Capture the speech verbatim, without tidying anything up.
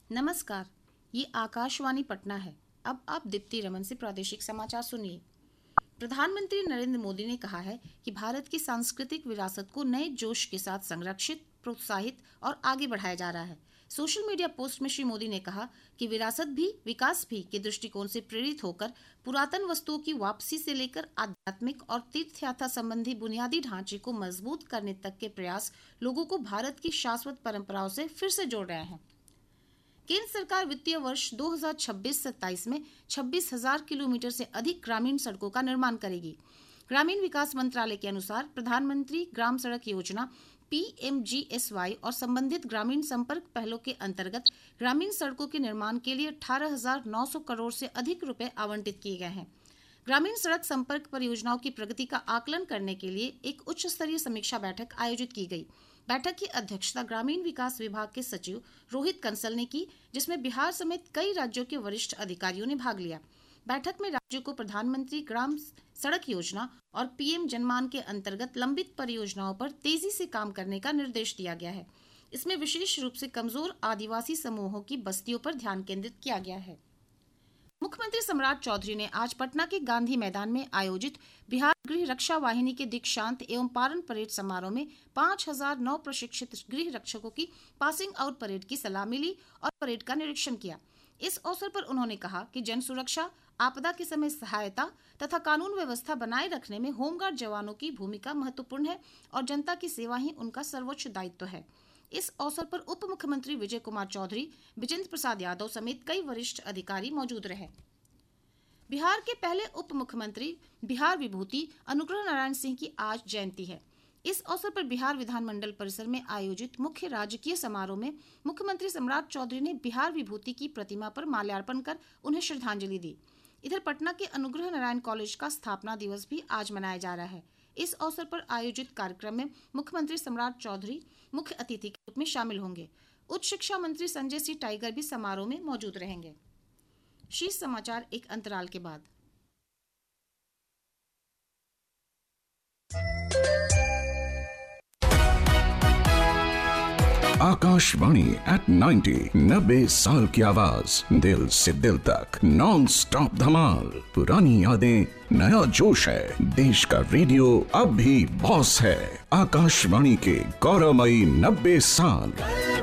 नमस्कार, ये आकाशवाणी पटना है। अब आप दीप्ति रमन से प्रादेशिक समाचार सुनिए। प्रधानमंत्री नरेंद्र मोदी ने कहा है कि भारत की सांस्कृतिक विरासत को नए जोश के साथ संरक्षित, प्रोत्साहित और आगे बढ़ाया जा रहा है। सोशल मीडिया पोस्ट में श्री मोदी ने कहा कि विरासत भी विकास भी के दृष्टिकोण से प्रेरित होकर पुरातन वस्तुओं की वापसी से लेकर आध्यात्मिक और तीर्थ यात्रा संबंधी बुनियादी ढांचे को मजबूत करने तक के प्रयास लोगों को भारत की शाश्वत परंपराओं से फिर से जोड़ रहे हैं। केंद्र सरकार वित्तीय वर्ष दो हज़ार छब्बीस सत्ताईस में छब्बीस हज़ार किलोमीटर से अधिक ग्रामीण सड़कों का निर्माण करेगी। ग्रामीण विकास मंत्रालय के अनुसार प्रधानमंत्री ग्राम सड़क योजना P M G S Y और संबंधित ग्रामीण संपर्क पहलों के अंतर्गत ग्रामीण सड़कों के निर्माण के लिए अठारह हज़ार नौ सौ करोड़ से अधिक रुपए आवंटित किए गए हैं। ग्रामीण सड़क संपर्क परियोजनाओं की प्रगति का आकलन करने के लिए एक उच्च स्तरीय समीक्षा बैठक आयोजित की गई। बैठक की अध्यक्षता ग्रामीण विकास विभाग के सचिव रोहित कंसल ने की, जिसमें बिहार समेत कई राज्यों के वरिष्ठ अधिकारियों ने भाग लिया। बैठक में राज्यों को प्रधानमंत्री ग्राम सड़क योजना और पी एम जनमान के अंतर्गत लंबित परियोजनाओं पर तेजी से काम करने का निर्देश दिया गया है। इसमें विशेष रूप से कमजोर आदिवासी समूहों की बस्तियों पर ध्यान केंद्रित किया गया है। मुख्यमंत्री सम्राट चौधरी ने आज पटना के गांधी मैदान में आयोजित बिहार गृह रक्षा वाहिनी के दीक्षांत एवं पारण परेड समारोह में पाँच हज़ार नौ प्रशिक्षित गृह रक्षकों की पासिंग आउट परेड की सलामी ली और परेड का निरीक्षण किया। इस अवसर पर उन्होंने कहा कि जन सुरक्षा, आपदा के समय सहायता तथा कानून व्यवस्था बनाए रखने में होमगार्ड जवानों की भूमिका महत्वपूर्ण है और जनता की सेवा ही उनका सर्वोच्च दायित्व है। इस अवसर पर उप मुख्यमंत्री विजय कुमार चौधरी, विजेंद्र प्रसाद यादव समेत कई वरिष्ठ अधिकारी मौजूद रहे। बिहार के पहले उप मुख्यमंत्री बिहार विभूति अनुग्रह नारायण सिंह की आज जयंती है। इस अवसर पर बिहार विधानमंडल परिसर में आयोजित मुख्य राजकीय समारोह में मुख्यमंत्री सम्राट चौधरी ने बिहार विभूति की प्रतिमा पर माल्यार्पण कर उन्हें श्रद्धांजलि दी। इधर पटना के अनुग्रह नारायण कॉलेज का स्थापना दिवस भी आज मनाया जा रहा है। इस अवसर पर आयोजित कार्यक्रम में मुख्यमंत्री सम्राट चौधरी मुख्य अतिथि के रूप में शामिल होंगे। उच्च शिक्षा मंत्री संजय सिंह टाइगर भी समारोह में मौजूद रहेंगे। शीर्ष समाचार एक अंतराल के बाद। आकाशवाणी एट नाइन्टी, नब्बे साल की आवाज, दिल से दिल तक, नॉन स्टॉप धमाल। पुरानी यादें, नया जोश है। देश का रेडियो अब भी बॉस है। आकाशवाणी के गौरवमयी नब्बे साल।